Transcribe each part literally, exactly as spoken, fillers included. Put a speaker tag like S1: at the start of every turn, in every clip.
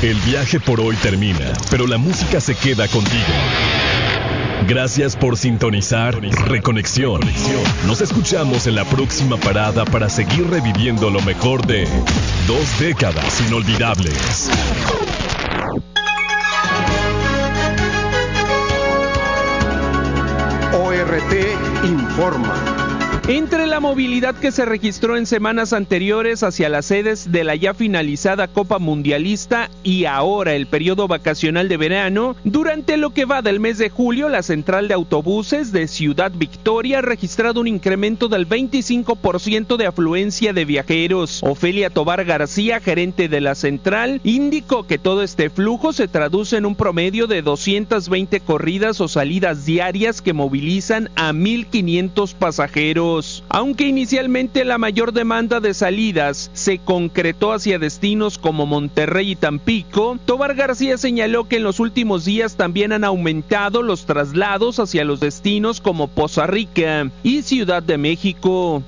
S1: El viaje por hoy termina, pero la música se queda contigo. Gracias por sintonizar Reconexión. Nos escuchamos en la próxima parada para seguir reviviendo lo mejor de dos décadas inolvidables.
S2: O R T informa.
S3: Entre la movilidad que se registró en semanas anteriores hacia las sedes de la ya finalizada Copa Mundialista y ahora el periodo vacacional de verano, durante lo que va del mes de julio, la central de autobuses de Ciudad Victoria ha registrado un incremento del veinticinco por ciento de afluencia de viajeros. Ofelia Tobar García, gerente de la central, indicó que todo este flujo se traduce en un promedio de doscientas veinte corridas o salidas diarias que movilizan a mil quinientos pasajeros. Aunque inicialmente la mayor demanda de salidas se concretó hacia destinos como Monterrey y Tampico, Tobar García señaló que en los últimos días también han aumentado los traslados hacia los destinos como Poza Rica y Ciudad de México.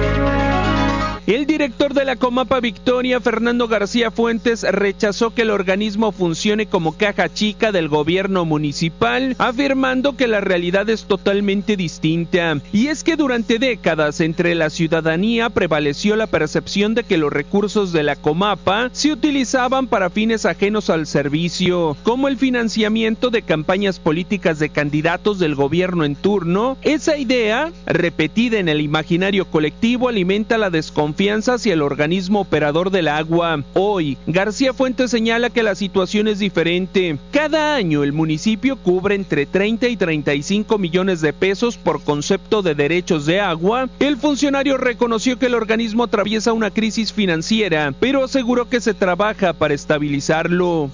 S3: El director de la Comapa Victoria, Fernando García Fuentes, rechazó que el organismo funcione como caja chica del gobierno municipal, afirmando que la realidad es totalmente distinta. Y es que durante décadas entre la ciudadanía prevaleció la percepción de que los recursos de la Comapa se utilizaban para fines ajenos al servicio, como el financiamiento de campañas políticas de candidatos del gobierno en turno. Esa idea, repetida en el imaginario colectivo, alimenta la desconfianza hacia el organismo operador del agua. Hoy, García Fuentes señala que la situación es diferente. Cada año el municipio cubre entre treinta y treinta y cinco millones de pesos por concepto de derechos de agua. El funcionario reconoció que el organismo atraviesa una crisis financiera, pero aseguró que se trabaja para estabilizarlo.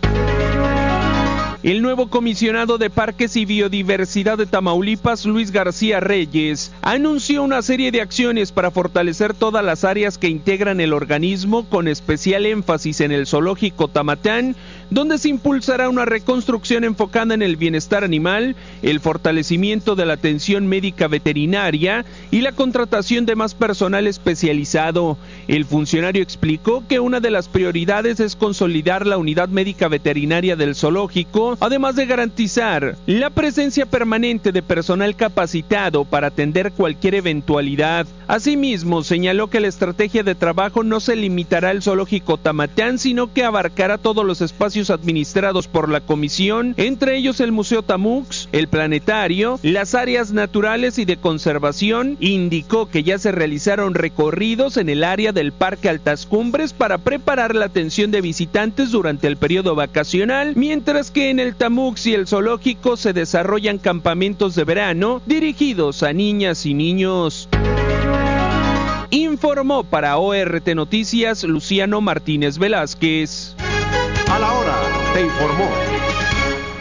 S3: El nuevo comisionado de Parques y Biodiversidad de Tamaulipas, Luis García Reyes, anunció una serie de acciones para fortalecer todas las áreas que integran el organismo, con especial énfasis en el zoológico Tamatán, donde se impulsará una reconstrucción enfocada en el bienestar animal, el fortalecimiento de la atención médica veterinaria y la contratación de más personal especializado. El funcionario explicó que una de las prioridades es consolidar la unidad médica veterinaria del zoológico, además de garantizar la presencia permanente de personal capacitado para atender cualquier eventualidad. Asimismo, señaló que la estrategia de trabajo no se limitará al zoológico Tamatán, sino que abarcará todos los espacios administrados por la comisión, entre ellos el Museo Tamux, el Planetario, las áreas naturales y de conservación. Indicó que ya se realizaron recorridos en el área del Parque Altas Cumbres para preparar la atención de visitantes durante el periodo vacacional, mientras que en el Tamux y el zoológico se desarrollan campamentos de verano dirigidos a niñas y niños. Informó para O R T Noticias Luciano Martínez Velázquez.
S2: A la hora te informó.